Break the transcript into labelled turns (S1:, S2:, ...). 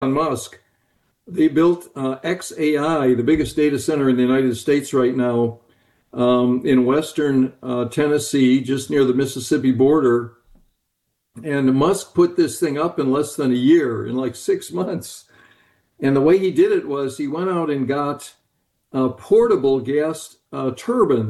S1: Musk, they built XAI, the biggest data center in the United States right now, in western Tennessee, just near the Mississippi border. And Musk put this thing up in less than a year, in like 6 months. And the way he did it was he went out and got portable gas turbines